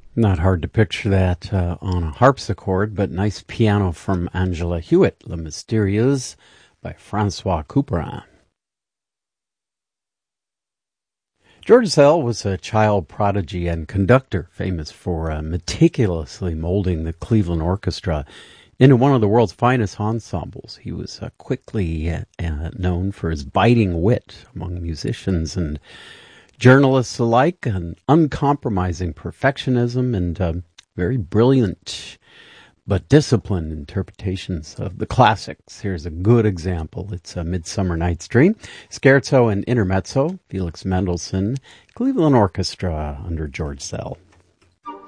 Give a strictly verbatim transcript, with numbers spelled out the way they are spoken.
Not hard to picture that uh, on a harpsichord, but nice piano from Angela Hewitt, Les Mystérieuses by Francois Couperin. George Szell was a child prodigy and conductor, famous for uh, meticulously molding the Cleveland Orchestra into one of the world's finest ensembles. He was uh, quickly uh, uh, known for his biting wit among musicians and journalists alike, an uncompromising perfectionism, and um, very brilliant but disciplined interpretations of the classics. Here's a good example. It's a Midsummer Night's Dream, Scherzo and Intermezzo, Felix Mendelssohn, Cleveland Orchestra under George Szell.